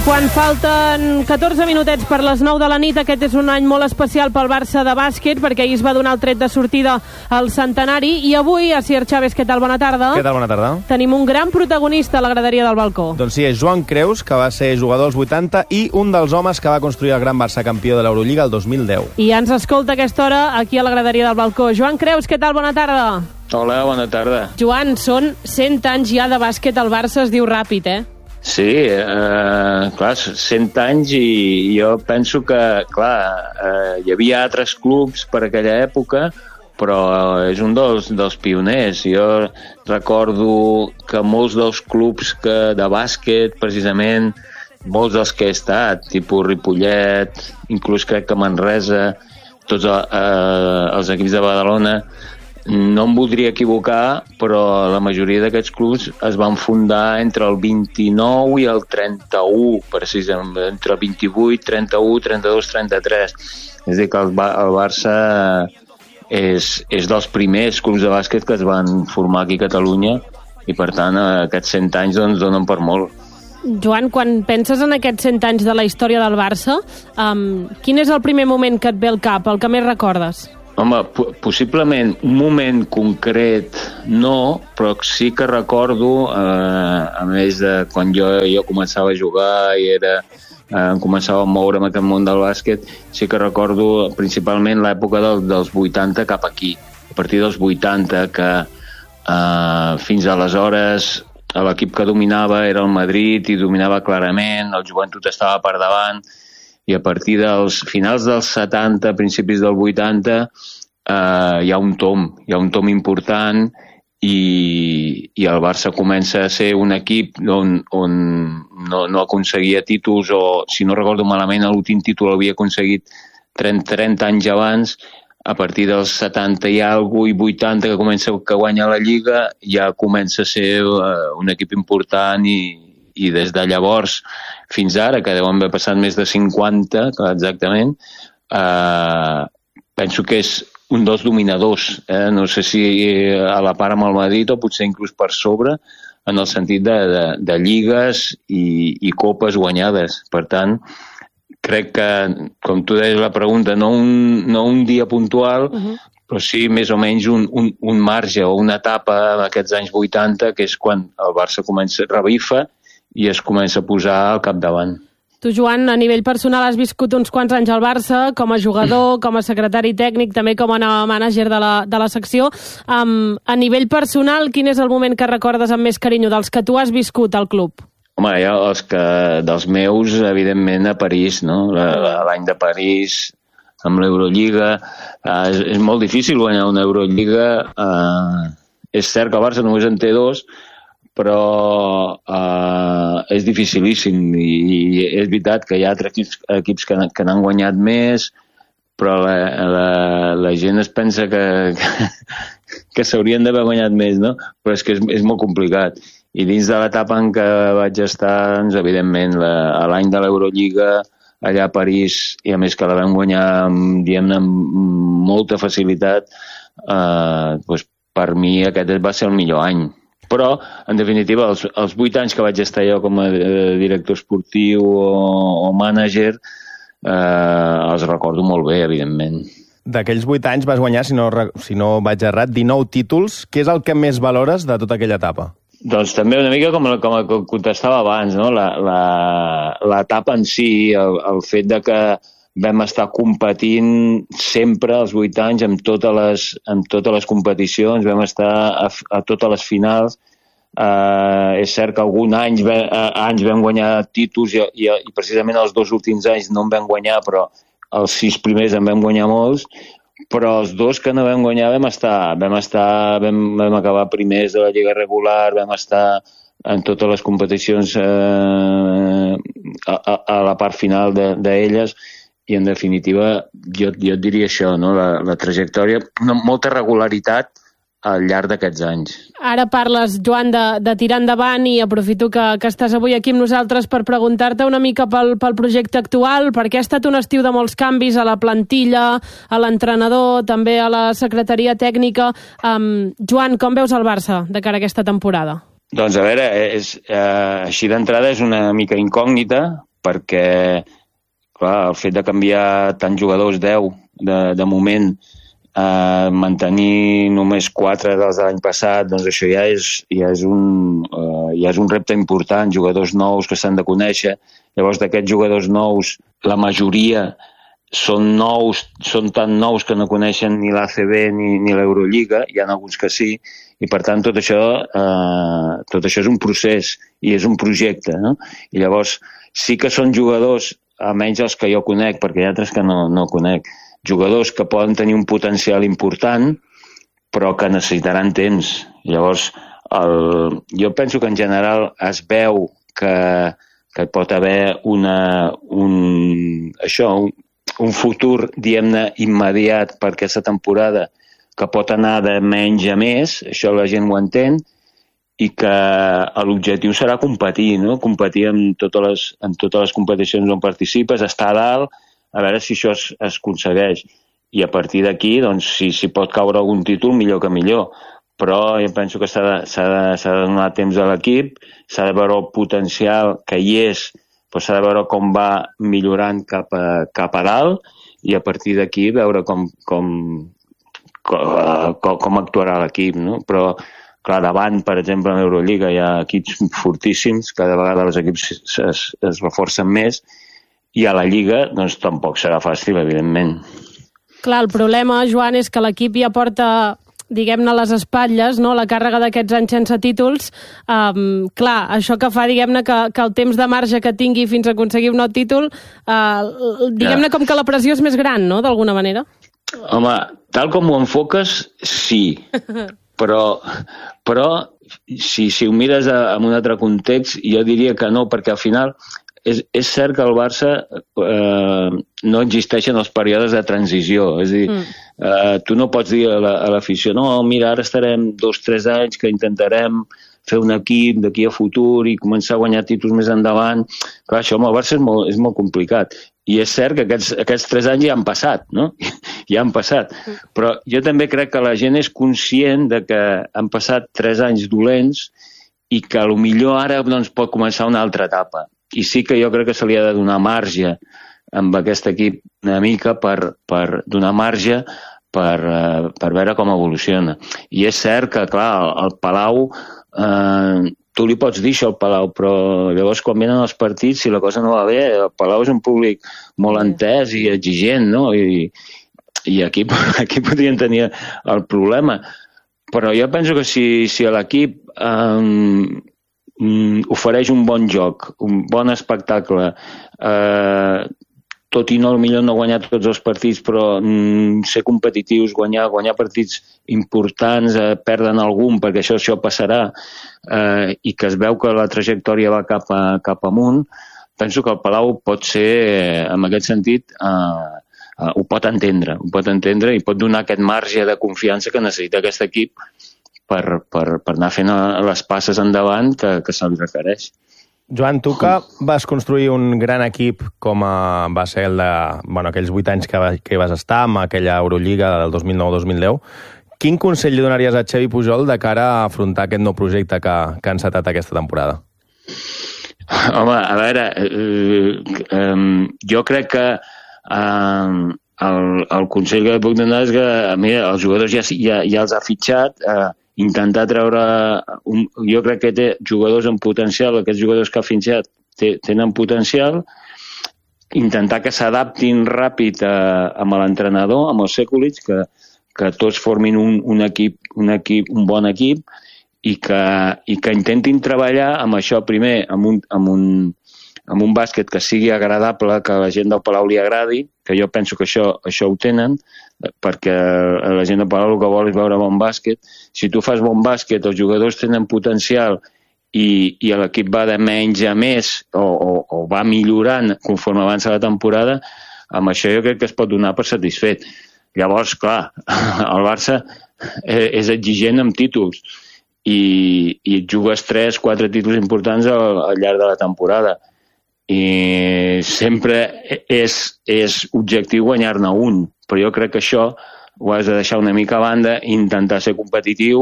Quan falten 14 minutets per les 9 de la nit, aquest és un any molt especial pel Barça de bàsquet, perquè ahir es va donar el tret de sortida al centenari, i avui, Asier Chávez, què tal? Bona tarda. Què tal? Bona tarda. Tenim un gran protagonista a la graderia del balcó. Doncs sí, és Joan Creus, que va ser jugador als 80 i un dels homes que va construir el gran Barça campió de l'Eurolliga el 2010. I ja ens escolta a aquesta hora aquí a la graderia del balcó. Joan Creus, què tal? Bona tarda. Hola, bona tarda. Joan, són 100 anys ja de bàsquet al Barça, es diu ràpid, eh? Sí, clar, 100 anys i jo penso que, clar, hi havia altres clubs per aquella època, però és un dels pioners. Jo recordo que molts dels clubs de bàsquet, precisament, molts dels que he estat, tipus Ripollet, inclús crec que Manresa, tots els equips de Badalona, no em voldria equivocar, però la majoria d'aquests clubs es van fundar entre el 29 i el 31, precisament, entre el 28, 31, 32, 33. És a dir, que el Barça és dels primers clubs de bàsquet que es van formar aquí a Catalunya i, per tant, aquests 100 anys doncs, donen per molt. Joan, quan penses en aquests 100 anys de la història del Barça, quin és el primer moment que et ve al cap, el que més recordes? Home, possiblement un moment concret no, però sí que recordo, a més de quan jo començava a jugar i començava a moure en aquest món del bàsquet, sí que recordo principalment l'època dels 80 cap aquí. A partir dels 80, que fins aleshores l'equip que dominava era el Madrid i dominava clarament, el Joventut estava per davant, i a partir dels finals dels 70, principis del 80, hi ha un tom important i el Barça comença a ser un equip on no aconseguia títols, o, si no recordo malament, l'últim títol l'havia aconseguit 30 anys abans. A partir dels 70 i alguna cosa, i 80, que guanya la Lliga, ja comença a ser un equip important i des de llavors fins ara, que deuen haver passat més de 50, exactament, penso que és un dels dominadors. No sé si a la part amb el Madrid o potser inclús per sobre, en el sentit de lligues i copes guanyades. Per tant, crec que, com tu deies la pregunta, no un dia puntual, però sí més o menys un marge o una etapa d'aquests anys 80, que és quan el Barça revifa i es comença a posar al capdavant. Tu, Joan, a nivell personal has viscut uns quants anys al Barça, com a jugador, com a secretari tècnic, també com a mànager de la secció. A nivell personal, quin és el moment que recordes amb més carinyo dels que tu has viscut al club? Home, dels meus, evidentment, a París, no? L'any de París, amb l'Eurolliga. És molt difícil guanyar una Eurolliga. És cert que el Barça només en té 2, però és dificilíssim, i és veritat que hi ha altres equips que n'han guanyat més, però la gent es pensa que s'haurien d'haver guanyat més, no? Però és que és molt complicat. I dins de l'etapa en què vaig estar, doncs, evidentment, l'any de l'Eurolliga, allà a París, i a més que la vam guanyar, diguem-ne, amb molta facilitat, doncs, per mi aquest va ser el millor any. Però, en definitiva, els 8 anys que vaig estar jo com a director esportiu o mànager, els recordo molt bé, evidentment. D'aquells 8 anys vas guanyar, si no vaig errat, 19 títols. Què és el que més valores de tota aquella etapa? Doncs també una mica com contestava abans, no? L'etapa en si, el fet de que vam estar competint sempre els 8 anys en totes les competicions, vam estar a totes les finals. És cert que alguns anys vam guanyar títols i precisament els 2 últims anys no en vam guanyar, però els 6 primers en vam guanyar molts, però els 2 que no vam guanyar vam acabar primers de la Lliga regular, vam estar en totes les competicions a la part final d'elles. I, en definitiva, jo et diria això, no? La trajectòria, molta regularitat al llarg d'aquests anys. Ara parles, Joan, de tirar endavant, i aprofito que estàs avui aquí amb nosaltres per preguntar-te una mica pel projecte actual, perquè ha estat un estiu de molts canvis a la plantilla, a l'entrenador, també a la secretaria tècnica. Joan, com veus el Barça de cara a aquesta temporada? Doncs, a veure, així d'entrada és una mica incògnita, perquè clar, el fet de canviar tants jugadors, 10 de moment, mantenir només 4 dels de l'any passat, doncs això ja és un repte important, jugadors nous que s'han de conèixer. Llavors, d'aquests jugadors nous, la majoria són tan nous que no coneixen ni l'ACB ni l'Eurolliga, hi ha alguns que sí, i per tant tot això és un procés i és un projecte, no? I llavors sí que són jugadors, almenys els que jo conec, perquè hi ha altres que no conec, jugadors que poden tenir un potencial important però que necessitaran temps. Llavors jo penso que en general es veu que pot haver un futur, diguem-ne, immediat per aquesta temporada, que pot anar de menys a més, això la gent ho entén, i que l'objectiu serà competir, no? Competir en totes les competicions on participes, estar a dalt, a veure si això es aconsegueix. I a partir d'aquí, doncs, si pot caure algun títol, millor que millor. Però jo penso que s'ha de donar temps a l'equip, s'ha de veure el potencial que hi és, però s'ha de veure com va millorant cap a dalt i a partir d'aquí veure com actuarà l'equip, no? Però, clar, davant, per exemple, en l'Eurolliga hi ha equips fortíssims, cada vegada els equips es reforcen més i a la Lliga doncs tampoc serà fàcil, evidentment. Clar, el problema, Joan, és que l'equip ja porta, diguem-ne, les espatlles, no? La càrrega d'aquests anys sense títols. Clar, això que fa, diguem-ne, que el temps de marge que tingui fins a aconseguir un nou títol, diguem-ne com que la pressió és més gran, no?, d'alguna manera. Home, tal com ho enfoques, sí. Però si ho mires en un altre context, jo diria que no, perquè al final és cert que al Barça no existeixen els períodes de transició. És a dir, tu no pots dir a l'afició, no, mira, ara estarem 2-3 anys que intentarem fer un equip d'aquí a futur i començar a guanyar títols més endavant. Clar, això amb el Barça és molt complicat. I és cert que aquests 3 anys ja han passat, no? Ja han passat. Però jo també crec que la gent és conscient de que han passat 3 anys dolents i que potser ara doncs, pot començar una altra etapa. I sí que jo crec que se li ha de donar marge amb aquest equip una mica per donar marge per veure com evoluciona. I és cert que, clar, el Palau, tu li pots dir això al Palau, però llavors quan venen els partits, si la cosa no va bé, el Palau és un públic molt entès i exigent, no? I aquí podrien tenir el problema. Però jo penso que si l'equip ofereix un bon joc, un bon espectacle, tot i no guanyar tots els partits, però ser competitius, guanyar partits importants, perdre'n algun, perquè això passarà, i que es veu que la trajectòria va cap amunt, penso que el Palau pot ser, en aquest sentit, ho pot entendre i pot donar aquest marge de confiança que necessita aquest equip per anar fent les passes endavant que se li requereix. Joan, tu que vas construir un gran equip com va ser aquells 8 anys que hi vas estar, amb aquella Eurolliga del 2009-2010, quin consell li donaries a Xavi Pujol de cara a afrontar aquest nou projecte que ha encetat aquesta temporada? Home, a veure, jo crec que el consell que puc donar és que, mira, els jugadors ja els ha fitxat, intentar treure... Jo crec que té jugadors amb potencial, aquests jugadors que ha fitxat tenen potencial, intentar que s'adaptin ràpid amb l'entrenador, amb el Sekulic, que tots formin un bon equip i que intentin treballar amb això primer, amb un bàsquet que sigui agradable, que a la gent del Palau li agradi, que jo penso que això ho tenen, perquè la gent del Palau el que vol és veure bon bàsquet. Si tu fas bon bàsquet, els jugadors tenen potencial i l'equip va de menys a més o va millorant conforme avança la temporada, amb això jo crec que es pot donar per satisfet. Llavors, clar, el Barça és exigent amb títols i jugues 3-4 títols importants al llarg de la temporada. I sempre és objectiu guanyar-ne un, però jo crec que això ho has de deixar una mica a banda, intentar ser competitiu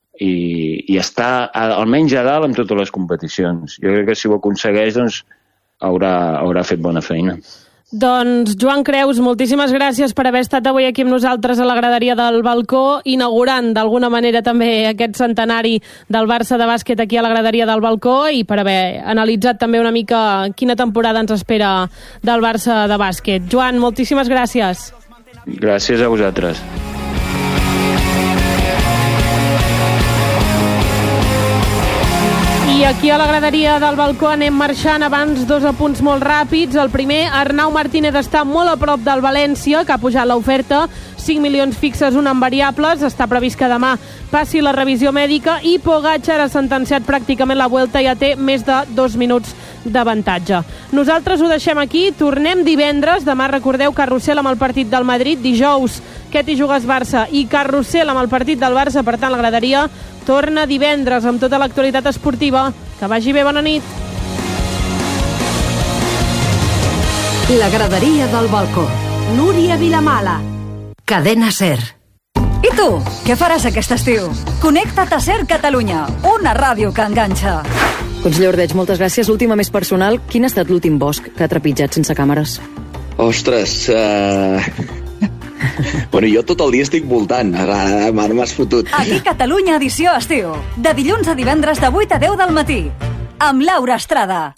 i estar almenys a dalt en totes les competicions. Jo crec que si ho aconsegueix, doncs haurà fet bona feina. Doncs, Joan Creus, moltíssimes gràcies per haver estat avui aquí amb nosaltres a la graderia del Balcó, inaugurant d'alguna manera també aquest centenari del Barça de bàsquet aquí a la graderia del Balcó i per haver analitzat també una mica quina temporada ens espera del Barça de bàsquet. Joan, moltíssimes gràcies. Gràcies a vosaltres. I aquí a la graderia del Balcó anem marxant. Abans, 2 apunts molt ràpids. El primer, Arnau Martínez està molt a prop del València, que ha pujat l'oferta, 5 milions fixes, 1 en variables. Està previst que demà passi la revisió mèdica i Pogačar ha sentenciat pràcticament la Vuelta, ja té més de 2 minuts d'avantatge. Nosaltres ho deixem aquí, tornem divendres. Demà recordeu Carrusel amb el partit del Madrid, dijous Què t'hi jugues Barça i Carrusel amb el partit del Barça. Per tant, la graderia torna divendres amb tota l'actualitat esportiva. Que vagi bé, bona nit. La graderia del Balcó. Núria Vilamala. Cadena SER. I tu, què faràs aquest estiu? Connecta't a SER Catalunya, una ràdio que enganxa. Conseller Ordeig, moltes gràcies. L'última més personal, quin ha estat l'últim bosc que ha trepitjat sense càmeres? Ostres, bueno, jo tot el dia estic voltant. Ara m'has fotut. Aquí Catalunya edició estiu. De dilluns a divendres de 8 a 10 del matí. Amb Laura Estrada.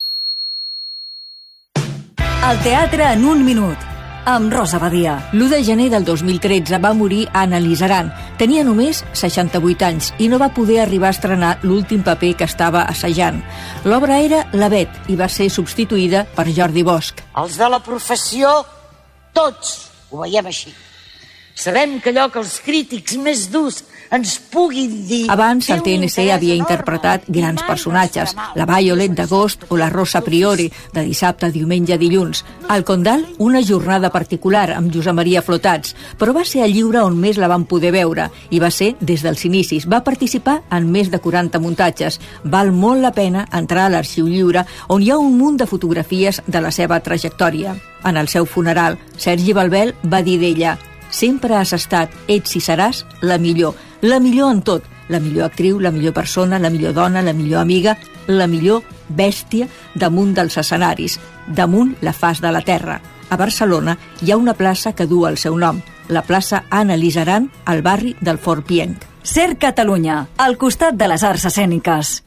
El teatre en un minut. Amb Rosa Badia. L'1 de gener del 2013 va morir Anna Lizaran. Tenia només 68 anys i no va poder arribar a estrenar l'últim paper que estava assajant. L'obra era La Bet i va ser substituïda per Jordi Bosch. Els de la professió, tots ho veiem així. Sabem que allò que els crítics més durs ens puguin dir... Abans, el TNC havia interpretat grans personatges, la Violet d'agost o la Rosa Priori, de dissabte, diumenge, dilluns. Al Condal, una jornada particular amb Josep Maria Flotats, però va ser a Lliure on més la van poder veure, i va ser des dels inicis. Va participar en més de 40 muntatges. Val molt la pena entrar a l'Arxiu Lliure, on hi ha un munt de fotografies de la seva trajectòria. En el seu funeral, Sergi Balbel va dir d'ella: sempre has estat, ets i seràs la millor en tot, la millor actriu, la millor persona, la millor dona, la millor amiga, la millor bèstia damunt dels escenaris, damunt la faç de la terra. A Barcelona hi ha una plaça que du el seu nom, la plaça Anna Lizaran, al barri del Fort Pienc. SER Catalunya, al costat de les arts escèniques.